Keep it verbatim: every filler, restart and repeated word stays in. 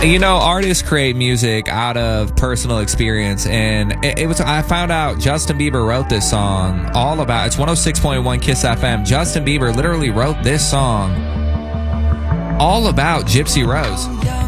You know, artists create music out of personal experience, and it, it was. I found out Justin Bieber wrote this song all about. It's one oh six point one Kiss F M. Justin Bieber literally wrote this song all about Gypsy Rose.